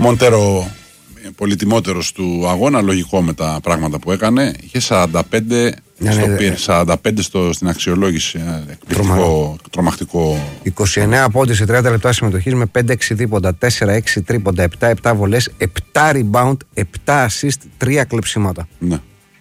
Μοντέρο πολυτιμότερος του αγώνα, λογικό με τα πράγματα που έκανε. Είχε 45, στην αξιολόγηση. Τρομακτικό. 29 πόντους σε 30 λεπτά συμμετοχής με 5-6 δίποντα, 4-6 τρίποντα, 7 βολές, 7 rebound, 7 assist, 3 κλεψίματα. Ναι.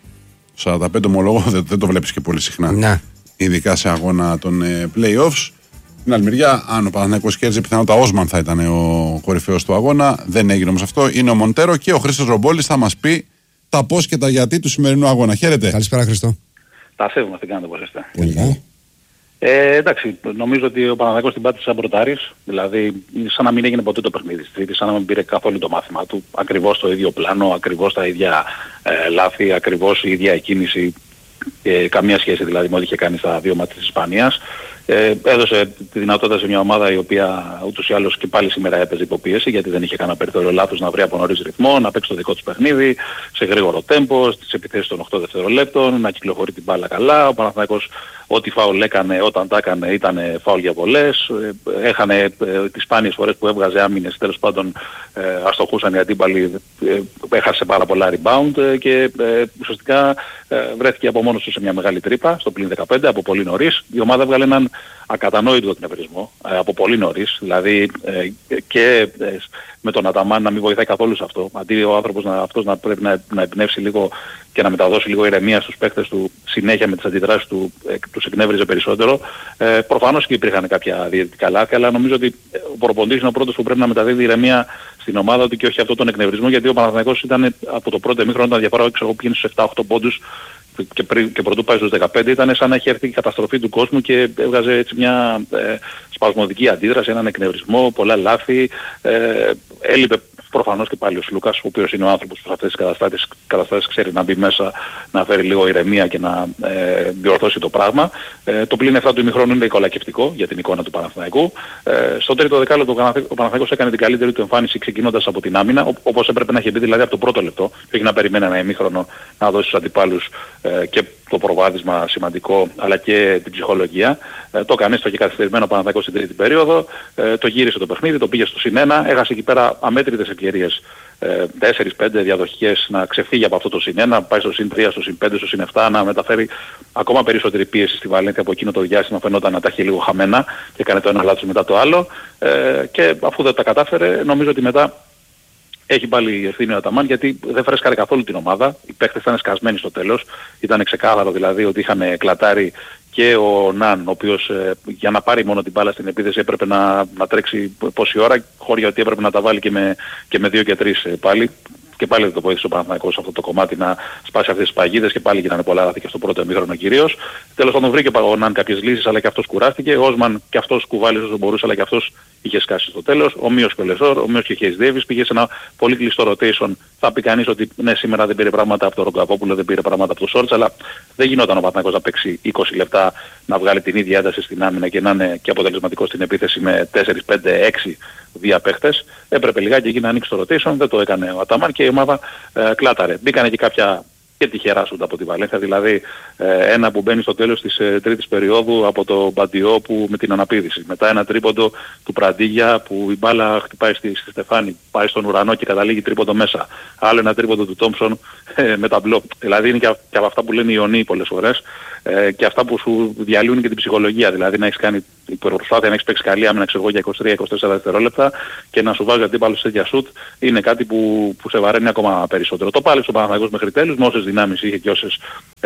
45 ομολόγο δεν το βλέπεις και πολύ συχνά. Ναι. Ειδικά σε αγώνα των playoffs. Την άλλη μεριά, αν ο Παναθηναϊκός κέρδιζε, πιθανότατα ο Όσμαν θα ήταν ο κορυφαίος του αγώνα. Δεν έγινε όμως αυτό. Είναι ο Μοντέρο και ο Χρήστος Ρομπόλης θα μας πει τα πώς και τα γιατί του σημερινού αγώνα. Χαίρετε. Καλησπέρα, Χριστό. Τα σέβομαι, τι κάνετε, πώς είστε. Πολύ. Εντάξει, νομίζω ότι ο Παναθηναϊκός την πάτησε σαν πρωτάρης. Δηλαδή, σαν να μην έγινε ποτέ το παιχνίδι της Τρίτης, σαν να μην πήρε καθόλου το μάθημα του. Ακριβώς το ίδιο πλάνο, ακριβώς τα ίδια λάθη, ακριβώς η ίδια εκκίνηση. Καμία σχέση δηλαδή με ό,τι είχε κάνει στα δύο μάτια της Ισπανίας. Έδωσε τη δυνατότητα σε μια ομάδα η οποία ούτως ή άλλως και πάλι σήμερα έπαιζε υποπίεση, γιατί δεν είχε κανένα περιθώριο λάθος να βρει από νωρίς ρυθμό, να παίξει το δικό του παιχνίδι σε γρήγορο τέμπο, στις επιθέσεις των 8 δευτερολέπτων, να κυκλοφορεί την μπάλα καλά. Ο Παναθηναϊκός ό,τι φάουλ έκανε όταν τα έκανε ήταν φάουλ για βολές. Έχανε τις σπάνιες φορές που έβγαζε άμυνες, τέλος πάντων αστοχούσαν οι αντίπαλοι, έχασε πάρα πολλά rebound και ουσιαστικά βρέθηκε από μόνος του σε μια μεγάλη τρύπα, στο πλήν 15 από πολύ νωρίς. Η ομάδα έβγαλε έναν ακατανόητο εκνευρισμό από πολύ νωρίς, δηλαδή και με τον Αταμάν να μην βοηθάει καθόλου σε αυτό. Αντί ο άνθρωπος αυτός να πρέπει να εμπνεύσει λίγο και να μεταδώσει λίγο ηρεμία στους παίκτες του συνέχεια με τις αντιδράσεις του, τους εκνεύριζε περισσότερο. Προφανώς και υπήρχαν κάποια διαιτητικά λάθη, αλλά νομίζω ότι ο προπονητής είναι ο πρώτος που πρέπει να μεταδίδει ηρεμία στην ομάδα του και όχι αυτόν τον εκνευρισμό, γιατί ο Παναθηναϊκός ήταν από το πρώτο ημίχρονο, όταν διαφορά πήγαινε στους 7-8 πόντους και πρωτού πάει στους 15, ήταν σαν να έχει έρθει η καταστροφή του κόσμου και έβγαζε έτσι μια σπασμωδική αντίδραση, έναν εκνευρισμό, πολλά λάθη. Έλειπε προφανώς και πάλι ο Σλούκας, ο οποίος είναι ο άνθρωπος που σε αυτές τις καταστάσεις ξέρει να μπει μέσα, να φέρει λίγο ηρεμία και να διορθώσει το πράγμα. Το πλήν 7 του ημιχρόνου είναι κολακευτικό για την εικόνα του Παναθηναϊκού. Στο τρίτο δεκάλεπτο ο Παναθηναϊκός έκανε την καλύτερη του εμφάνιση ξεκινώντας από την άμυνα, όπως έπρεπε να έχει μπει δηλαδή από το πρώτο λεπτό, και όχι να περιμένει ένα ημίχρονο να δώσει στους αντιπάλους και το προβάδισμα σημαντικό, αλλά και την ψυχολογία. Το έκανε, το είχε καθυστερημένο ο Παναθηναϊκός στην τρίτη περίοδο, το γύρισε το παιχνίδι, το πήγε στο +1, έχασε εκεί πέρα αμέτρητες ευκαιρίες, 4-5 διαδοχικές να ξεφύγει από αυτό το +1, πάει στο +3, στο +5, στο +7, να μεταφέρει ακόμα περισσότερη πίεση στη Βαλένθια. Από εκείνο το διάστημα φαινόταν να τα έχει λίγο χαμένα και έκανε το ένα λάθος μετά το άλλο, και αφού δεν τα κατάφερε, νομίζω ότι μετά έχει πάλι ευθύνη ο Αταμάν, γιατί δεν φρέσκαρε καθόλου την ομάδα. Οι παίκτες ήταν σκασμένοι στο τέλος. Ήταν ξεκάθαρο δηλαδή ότι είχαν κλατάρει και ο Ναν, ο οποίος για να πάρει μόνο την μπάλα στην επίθεση έπρεπε να τρέξει πόση ώρα, χώρια ότι έπρεπε να τα βάλει και με 2 και 3 πάλι. Και πάλι δεν το βοήθησε ο Παναθηναϊκός σε αυτό το κομμάτι να σπάσει αυτές τις παγίδες και πάλι γίνανε πολλά λάθη και στο πρώτο ημίχρονο κυρίως. Τέλος πάντων βρήκε ο Ναν κάποιες λύσεις, αλλά και αυτός κουράστηκε. Ο Όσμαν και αυτός κουβάλισε όσο μπορούσε, αλλά και αυτός είχε σκάσει στο τέλος. Ομοίως και ο Λεσόρ, ομοίως και ο Χέις Ντέιβις, πήγε σε ένα πολύ κλειστό rotation. Θα πει κανείς ότι ναι, σήμερα δεν πήρε πράγματα από τον Ρογκαβόπουλο, δεν πήρε πράγματα από τον Σόρτς, αλλά δεν γινόταν ο Παναθηναϊκός να παίξει 20 λεπτά, να βγάλει την ίδια ένταση στην άμυνα και να είναι και αποτελεσματικό στην επίθεση με 4, 5, 6 διαπαίχτες. Έπρεπε λιγάκι εκεί να ανοίξει το rotation, δεν το έκανε ο Αταμάν και η ομάδα κλάταρε. Μπήκανε και κάποια και τυχερά σουτ από τη Βαλένθια, δηλαδή ένα που μπαίνει στο τέλος της τρίτης περίοδου από το Μπαντιό που με την αναπήδηση. Μετά ένα τρίποντο του Πραντίγια που η μπάλα χτυπάει στη Στεφάνη, πάει στον ουρανό και καταλήγει τρίποντο μέσα. Άλλο ένα τρίποντο του Τόμψον με ταμπλό. Δηλαδή είναι και από αυτά που λένε οι Ιωνίοι πολλές φορές, και αυτά που σου διαλύουν και την ψυχολογία. Δηλαδή να έχεις κάνει προσπάθεια, να έχεις παίξει καλή άμυνα για 23-24 δευτερόλεπτα και να σου βάζει αντίπαλος σε τέτοια σουτ, είναι κάτι που σε βαραίνει ακόμα περισσότερο. Το πάλεψε ο Παναθηναϊκός μέχρι τέλους, με όσες δυνάμεις είχε και όσες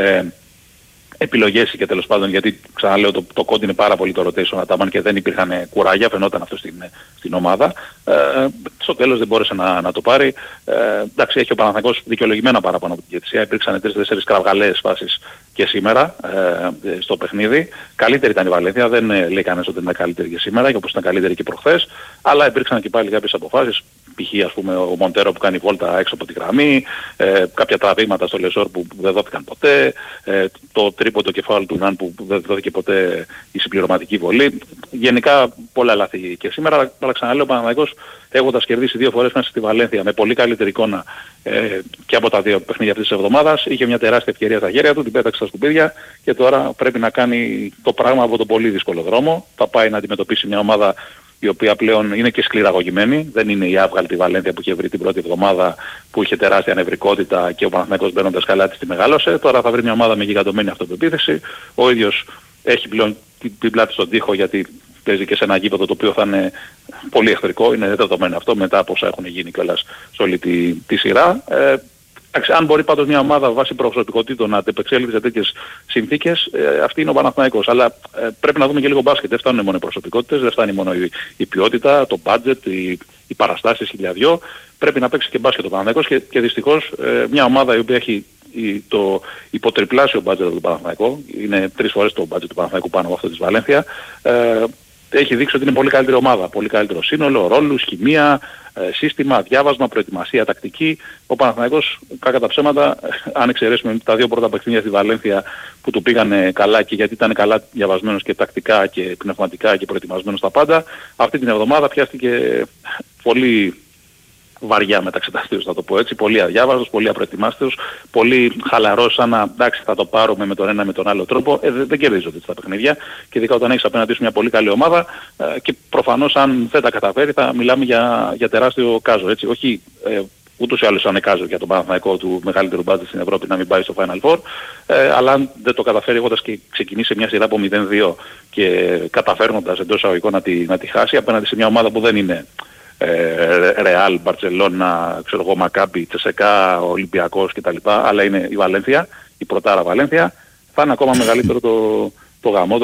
επιλογές είχε τέλος πάντων, γιατί ξαναλέω το κόντι είναι πάρα πολύ το rotation Αταμάν και δεν υπήρχαν κουράγια, φαινόταν αυτό στην ομάδα. Στο τέλος δεν μπόρεσε να το πάρει. Εντάξει, έχει ο Παναθηναϊκός δικαιολογημένα παραπάνω από την διαιτησία. Υπήρξαν 3-4 κραυγαλαίες φάσεις και σήμερα στο παιχνίδι. Καλύτερη ήταν η Βαλένθια, δεν λέει κανένας ότι ήταν καλύτερη και σήμερα, και όπως ήταν καλύτερη και προχθές, αλλά υπήρξαν και πάλι κάποιες αποφάσεις. Π.χ. ας πούμε ο Μοντέρο που κάνει βόλτα έξω από τη γραμμή, κάποια τραβήγματα στο Λεσόρ που δεν δόθηκαν ποτέ, το τρίποντο κεφάλι του Ναν που δεν δόθηκε ποτέ η συμπληρωματική βολή. Γενικά πολλά λάθη και σήμερα, αλλά ξαναλέω ο Παναθηναϊκός έχοντας κερδίσει 2 φορές μέσα στη Βαλένθια με πολύ καλύτερη εικόνα και από τα 2 παιχνίδια αυτής της εβδομάδας, είχε μια τεράστια ευκαιρία στα χέρια του, την πέταξε στα σκουπίδια και τώρα πρέπει να κάνει το πράγμα από τον πολύ δύσκολο δρόμο. Θα πάει να αντιμετωπίσει μια ομάδα η οποία πλέον είναι και σκληραγωγημένη, δεν είναι η άβγαλτη Βαλένθια που είχε βρει την πρώτη εβδομάδα, που είχε τεράστια νευρικότητα και ο Παναθηναϊκός μπαίνοντας καλά της τη μεγάλωσε. Τώρα θα βρει μια ομάδα με γιγαντωμένη αυτοπεποίθηση. Ο ίδιος έχει πλέον την πλάτη στον τοίχο, γιατί παίζει και σε ένα γήπεδο το οποίο θα είναι πολύ εχθρικό, είναι δεδομένο αυτό μετά από όσα έχουν γίνει κιόλας σε όλη τη σειρά. Αν μπορεί πάντως μια ομάδα βάσει προσωπικότητων να αντεπεξέλθει σε τέτοιες συνθήκες, αυτή είναι ο Παναθηναϊκός. Αλλά πρέπει να δούμε και λίγο μπάσκετ. Δεν φτάνουν μόνο οι προσωπικότητες, δεν φτάνει μόνο η ποιότητα, το budget, οι παραστάσεις, χιλιαδιό. Πρέπει να παίξει και μπάσκετ ο Παναθηναϊκός και δυστυχώς μια ομάδα η οποία έχει το υποτριπλάσιο budget του Παναθηναϊκού, είναι 3 φορές το budget του Παναθηναϊκού πάνω από αυτό της Βαλένθια, έχει δείξει ότι είναι πολύ καλύτερη ομάδα, πολύ καλύτερο σύνολο, ρόλους, χημεία, σύστημα, διάβασμα, προετοιμασία, τακτική. Ο Παναθηναϊκός, κακά τα ψέματα, αν εξαιρέσουμε τα 2 πρώτα παιχνίδια στη Βαλένθια που του πήγανε καλά και γιατί ήταν καλά διαβασμένος και τακτικά και πνευματικά και προετοιμασμένος στα πάντα, αυτή την εβδομάδα πιάστηκε πολύ βαριά μεταξεταστήριος, θα το πω έτσι, πολύ αδιάβαστος, πολύ απροετοιμάστος, πολύ χαλαρός, σαν να εντάξει θα το πάρουμε με τον ένα με τον άλλο τρόπο. Δεν κερδίζονται τα παιχνίδια και ειδικά όταν έχεις απέναντι σου μια πολύ καλή ομάδα και προφανώς αν δεν τα καταφέρει θα μιλάμε για τεράστιο κάζο, έτσι. Όχι ούτως ή άλλως ανεκάζω για τον Παναθηναϊκό του μεγαλύτερου μπάτζετ στην Ευρώπη να μην πάει στο Final Four, αλλά αν δεν το καταφέρει έχοντας και ξεκινήσει μια σειρά από 0-2 και καταφέρνοντας εντός εισαγωγικών να τη χάσει απέναντι σε μια ομάδα που δεν είναι Ρεάλ, Μπαρτσελώνα, ξέρω εγώ, Μακάμπι, Τσεσεκά, Ολυμπιακός κτλ. Αλλά είναι η Βαλένθια, η πρωτάρα Βαλένθια, θα είναι ακόμα μεγαλύτερο το γαμότο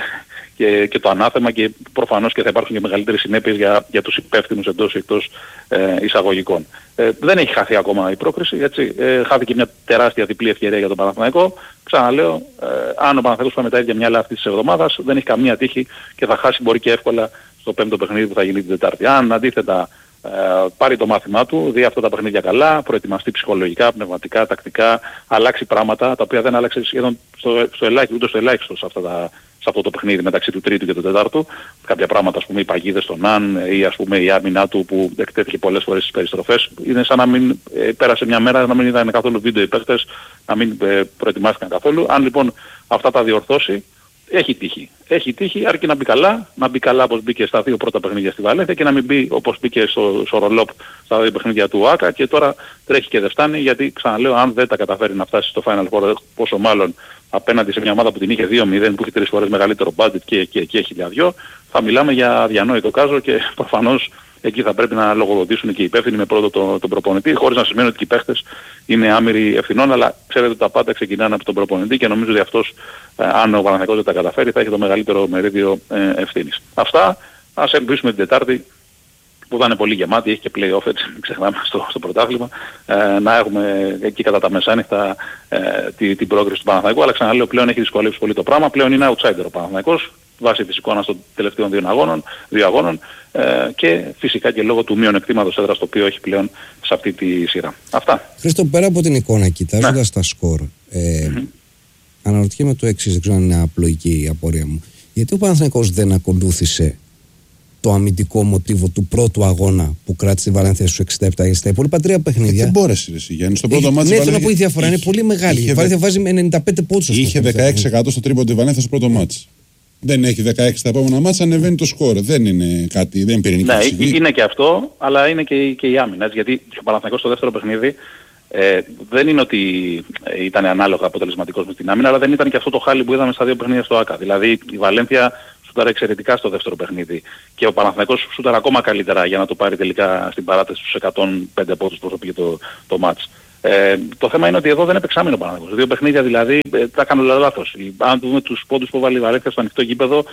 και το ανάθεμα και προφανώς και θα υπάρχουν και μεγαλύτερες συνέπειες για τους υπεύθυνους εντός ή εκτός εισαγωγικών. Δεν έχει χαθεί ακόμα η πρόκριση, έτσι. Χάθηκε μια τεράστια διπλή ευκαιρία για τον Παναθηναϊκό. Ξαναλέω, αν ο Παναθηναϊκός πάει με τα ίδια μυαλά αυτής της εβδομάδας, δεν έχει καμία τύχη και θα χάσει μπορεί και εύκολα στο 5ο παιχνίδι που θα γίνει την Τετάρτη. Αν αντίθετα πάρει το μάθημά του, δει αυτά τα παιχνίδια καλά, προετοιμαστεί ψυχολογικά, πνευματικά, τακτικά, αλλάξει πράγματα τα οποία δεν άλλαξε σχεδόν στο ελάχιστο, ούτε στο ελάχιστο σε αυτό το παιχνίδι μεταξύ του τρίτου και του τετάρτου. Κάποια πράγματα, ας πούμε, οι παγίδες στον Αν ή ας πούμε η άμυνά του που εκτέθηκε πολλές φορές στις περιστροφές. Είναι σαν να μην πέρασε μια μέρα, να μην είδαν καθόλου βίντεο οι παίκτες, να μην προετοιμάστηκαν καθόλου. Αν λοιπόν αυτά τα διορθώσει, έχει τύχη. Έχει τύχη, αρκεί να μπει καλά όπως μπήκε στα 2 πρώτα παιχνίδια στη Βαλένθια και να μην μπει όπως μπήκε στο Ρολόπ στα 2 παιχνίδια του ΆΚΑ και τώρα τρέχει και δεν φτάνει, γιατί ξαναλέω, αν δεν τα καταφέρει να φτάσει στο Final Four, πόσο μάλλον απέναντι σε μια ομάδα που την είχε 2-0, που έχει 3 φορές μεγαλύτερο budget και χιλιαδιό, θα μιλάμε για αδιανόητο κάζο και προφανώς εκεί θα πρέπει να λογοδοτήσουν και οι υπεύθυνοι με πρώτο τον προπονητή, χωρίς να σημαίνει ότι οι παίχτες είναι άμυροι ευθυνών, αλλά ξέρετε ότι τα πάντα ξεκινάνε από τον προπονητή και νομίζω ότι αυτός, αν ο Παναθηναϊκός δεν τα καταφέρει, θα έχει το μεγαλύτερο μερίδιο ευθύνης. Αυτά, ας ελπίσουμε την Τετάρτη, που θα είναι πολύ γεμάτη, έχει και play-off, έτσι, μην ξεχνάμε στο πρωτάθλημα, να έχουμε εκεί κατά τα μεσάνυχτα την πρόκριση του Παναθηναϊκού, αλλά ξαναλέω, πλέον έχει δυσκολεύσει πολύ το πράγμα, πλέον είναι outsider ο Παναθηναϊκός, βάσει της εικόνας των τελευταίων 2 αγώνων και φυσικά και λόγω του μειονεκτήματος έδρας το οποίο έχει πλέον σε αυτή τη σειρά. Αυτά. Χρήστο, πέρα από την εικόνα, κοιτάζοντας τα σκορ, αναρωτιέμαι το εξής, δεν ξέρω αν είναι απλοϊκή η απορία μου. Γιατί ο Παναθηναϊκός δεν ακολούθησε το αμυντικό μοτίβο του πρώτου αγώνα που κράτησε τη Βαλένθια στους 67, γιατί στα υπόλοιπα 3 παιχνίδια. Δεν μπόρεσε εσύ, Γιάννη. Στο πρώτο μάτι. Ναι, θέλω να πω η διαφορά είναι πολύ μεγάλη. Η Βαλένθια βάζει με 95 πόντους. Είχε 16% στο τρίποντο τη Βαλένθια στο πρώτο μάτι. Δεν έχει 16 στα επόμενα μάτσα, ανεβαίνει το σκορ. Δεν είναι κάτι, δεν είναι πυρηνική φυσική. Ναι, είναι και αυτό, αλλά είναι και η άμυνα. Γιατί ο Παναθηναϊκός στο δεύτερο παιχνίδι δεν είναι ότι ήταν ανάλογα αποτελεσματικός με την άμυνα, αλλά δεν ήταν και αυτό το χάλι που είδαμε στα 2 παιχνίδια στο ΆΚΑ. Δηλαδή η Βαλένθια σούταρε εξαιρετικά στο δεύτερο παιχνίδι και ο Παναθηναϊκός σούταρε ακόμα καλύτερα για να το πάρει τελικά στην παράταση στους 105 πόντους που πήγε το μάτς. Το θέμα είναι ότι εδώ δεν έπαιξε άμυνο ο Παναθηναϊκός. 2 παιχνίδια δηλαδή τα έκανε όλα λάθος. Αν δούμε τους πόντους που βάλει η Βαλένθια στο ανοιχτό γήπεδο,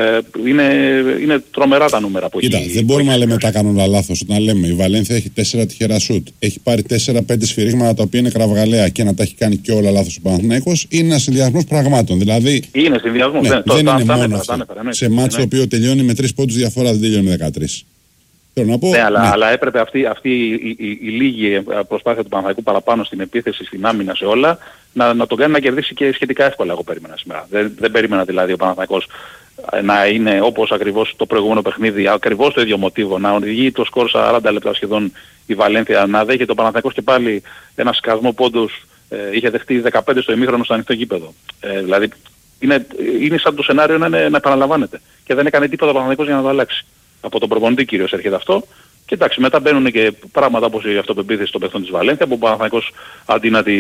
είναι τρομερά τα νούμερα που έχει. Κοίτα, δεν μπορούμε να λέμε τα κάνουν όλα λάθος. Όταν λέμε η Βαλένθια έχει 4 τυχερά σουτ, έχει πάρει 4-5 σφυρίγματα τα οποία είναι κραυγαλαία και να τα έχει κάνει και όλα λάθος ο Παναθηναϊκός, είναι ένας συνδυασμός πραγμάτων. Δηλαδή, είναι συνδυασμός. Ναι, δεν είναι μόνο αυτό. Σε μάτσο το οποίο τελειώνει με 3 πόντους διαφορά, δεν τελειώνει με 13. Ναι, αλλά έπρεπε αυτή η λίγη προσπάθεια του Παναθηναϊκού παραπάνω στην επίθεση, στην άμυνα, σε όλα, να τον κάνει να κερδίσει και σχετικά εύκολα, εγώ περίμενα σήμερα. Δεν περίμενα δηλαδή ο Παναθηναϊκός να είναι όπως ακριβώς το προηγούμενο παιχνίδι, ακριβώς το ίδιο μοτίβο, να οδηγεί το σκορ 40 λεπτά σχεδόν η Βαλένθια, να δέχεται ο Παναθηναϊκός και πάλι ένα σκασμό πόντους, είχε δεχτεί 15 στο ημίχρονο στο ανοιχτό γήπεδο. Δηλαδή είναι σαν το σενάριο να επαναλαμβάνεται και δεν έκανε τίποτα ο Παναθηναϊκός για να το αλλάξει. Από τον προπονητή κυρίως έρχεται αυτό. Και εντάξει, μετά μπαίνουν και πράγματα όπως η αυτοπεποίθηση των παιχτών της Βαλένθια, που ο Παναθηναϊκός αντί να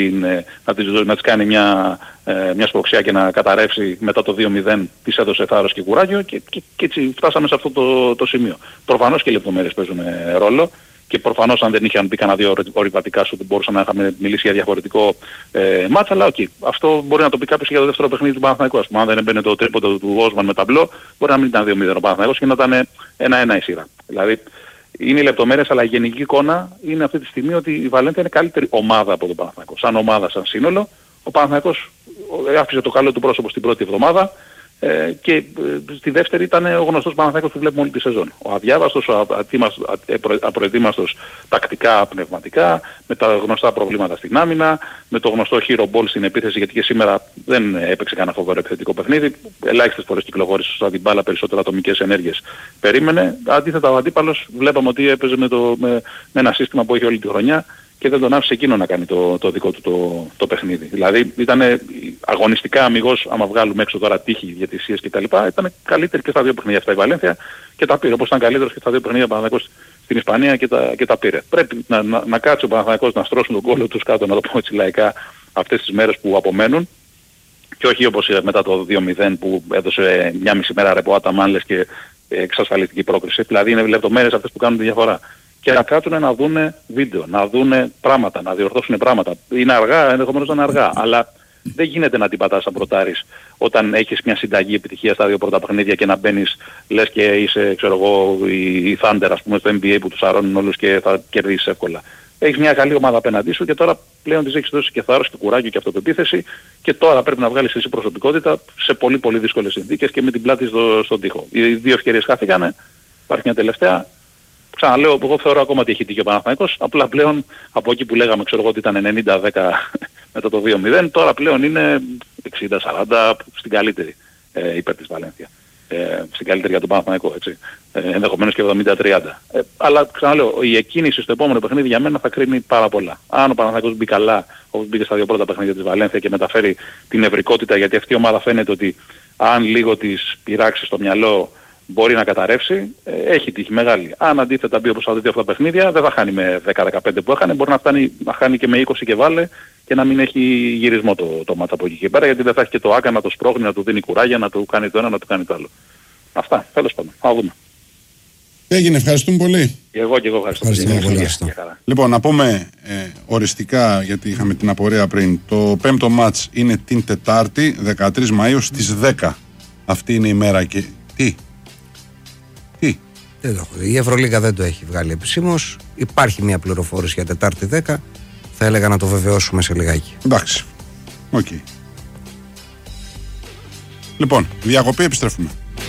της κάνει μια σπροξιά και να καταρρεύσει μετά το 2-0, της έδωσε θάρρος και κουράγιο και έτσι φτάσαμε σε αυτό το σημείο. Προφανώς και οι λεπτομέρειες παίζουν ρόλο. Και προφανώς αν δεν είχαν μπει κανένα δύο ορειπατικά σου, μπορούσαμε να είχαμε μιλήσει για διαφορετικό μάτσα, αλλά αυτό μπορεί να το πει κάποιος για το δεύτερο παιχνίδι του Παναθηναϊκού. Αν δεν έμπαινε το τρίποντο του Όσμαν με ταμπλό, μπορεί να μην ήταν 2-0 ο Παναθηναϊκός και να ήταν 1-1 η σειρά. Δηλαδή είναι οι λεπτομέρειες, αλλά η γενική εικόνα είναι αυτή τη στιγμή ότι η Βαλένθια είναι καλύτερη ομάδα από τον Παναθηναϊκό. Σαν ομάδα, σαν σύνολο, ο Παναθηναϊκός άφησε το καλό του πρόσωπο στην πρώτη εβδομάδα. Και στη δεύτερη ήταν ο γνωστός Παναθηναϊκός που βλέπουμε όλη τη σεζόν. Ο αδιάβαστος, ο απροετοίμαστος τακτικά, πνευματικά, με τα γνωστά προβλήματα στην άμυνα, με το γνωστό hero ball στην επίθεση, γιατί και σήμερα δεν έπαιξε κανένα φοβερό επιθετικό παιχνίδι. Ελάχιστες φορές κυκλοφόρησε σωστά την μπάλα, περισσότερα ατομικές ενέργειες περίμενε. Αντίθετα ο αντίπαλος βλέπαμε ότι έπαιζε με ένα σύστημα που έχει όλη τη χρονιά και δεν τον άφησε εκείνο να κάνει το δικό του το παιχνίδι. Δηλαδή ήταν αγωνιστικά αμιγώς, άμα βγάλουμε έξω τώρα τύχη, διαιτησίες κτλ. Ήταν καλύτερη και στα δύο παιχνίδια αυτά η Βαλένθια και τα πήρε. Όπως ήταν καλύτερος και στα δύο παιχνίδια Παναθηναϊκός στην Ισπανία και τα πήρε. Πρέπει να κάτσει ο Παναθηναϊκός να στρώσουν τον κόλλο τους κάτω, να το πω έτσι λαϊκά, αυτές τις μέρες που απομένουν. Και όχι όπως μετά το 2-0 που έδωσε μια μισή μέρα ρεπό Αταμάν και εξασφαλιστική πρόκριση. Δηλαδή είναι λεπτομέρειες αυτές που κάνουν τη διαφορά. Και να κάτσουν να δούνε βίντεο, να δούνε πράγματα, να διορθώσουν πράγματα. Είναι αργά, ενδεχομένως να είναι αργά, αλλά δεν γίνεται να την πατάς σαν πρωτάρης όταν έχεις μια συνταγή επιτυχία στα δύο πρώτα παιχνίδια και να μπαίνεις, λες και είσαι, ξέρω εγώ, η Thunder, ας πούμε, στο NBA που τους αρώνουν όλους και θα κερδίσεις εύκολα. Έχεις μια καλή ομάδα απέναντί σου και τώρα πλέον της έχεις δώσει και θάρρος και κουράγιο και αυτοπεποίθηση και τώρα πρέπει να βγάλεις εσύ προσωπικότητα σε πολύ πολύ δύσκολες συνθήκες και με την πλάτη στον τοίχο. Οι δύο ευκαιρίες χάθηκανε, υπάρχει μια τελευταία. Ξαναλέω, εγώ θεωρώ ακόμα ότι έχει τύχει ο Παναθηναϊκός, απλά πλέον από εκεί που λέγαμε, ξέρω εγώ, ότι ήταν 90-10 μετά το 2-0, τώρα πλέον είναι 60-40 στην καλύτερη υπέρ της Βαλένθια. Στην καλύτερη για τον Παναθηναϊκό, έτσι. Ενδεχομένως και 70-30. Αλλά ξαναλέω, η εκκίνηση στο επόμενο παιχνίδι για μένα θα κρίνει πάρα πολλά. Αν ο Παναθηναϊκός μπει καλά, όπως μπήκε στα δύο πρώτα παιχνίδια της Βαλένθια και μεταφέρει την ευρικότητα, γιατί αυτή η ομάδα φαίνεται ότι αν λίγο της πειράξει στο μυαλό μπορεί να καταρρεύσει, έχει τύχη μεγάλη. Αν αντίθετα μπει όπως θα δείτε αυτά τα παιχνίδια, δεν θα χάνει με 10-15 που έχανε, μπορεί να χάνει και με 20 και βάλε και να μην έχει γυρισμό το μάτσα από εκεί και πέρα, γιατί δεν θα έχει και το άκα να το σπρώχνει, να του δίνει κουράγια, να του κάνει το ένα, να του κάνει το άλλο. Αυτά, τέλος πάντων. Θα δούμε. Έγινε, ευχαριστούμε πολύ. Εγώ ευχαριστώ πολύ. Λοιπόν, να πούμε οριστικά, γιατί είχαμε την απορία πριν, το πέμπτο μάτς είναι την Τετάρτη, 13 Μαΐου στις 10. Αυτή είναι η μέρα και... Τι? Δεν το έχω. Η Ευρωλίγα δεν το έχει βγάλει επισήμως. Υπάρχει μια πληροφόρηση για Τετάρτη 10. Θα έλεγα να το βεβαιώσουμε σε λιγάκι. Εντάξει. Οκ. Λοιπόν, διακοπή, επιστρέφουμε.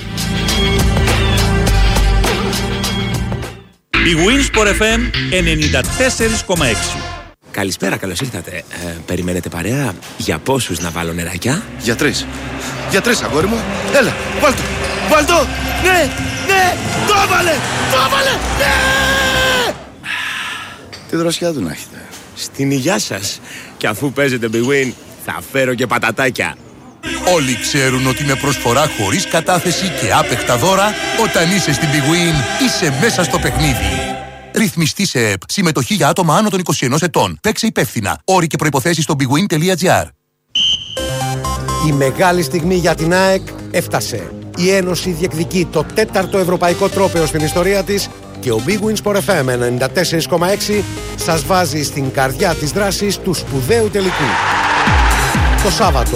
Η Winsport FM 94,6. Καλησπέρα, καλώς ήρθατε. Περιμένετε παρέα? Για πόσους να βάλω νεράκια? Για τρεις. Για τρεις, αγόρι μου. Έλα, βάλτο. Βάλτο. Ναι, ναι. Το έβαλε, ναι. Τι δροσιά του να έχετε. Στην υγειά σας. Και αφού παίζετε Big Win, θα φέρω και πατατάκια. Όλοι ξέρουν ότι με προσφορά χωρίς κατάθεση και άπεχτα δώρα, όταν είσαι στην Big Win, είσαι μέσα στο παιχνίδι. Ρυθμιστή σε ΕΠ. Συμμετοχή για άτομα άνω των 21 ετών. Παίξε υπεύθυνα. Όροι και προϋποθέσεις στο bigwin.gr. Η μεγάλη στιγμή για την ΑΕΚ έφτασε. Η Ένωση διεκδικεί το 4ο ευρωπαϊκό τρόπαιο στην ιστορία της και ο Big Win Sport FM 94,6 σας βάζει στην καρδιά της δράσης του σπουδαίου τελικού. Το Σάββατο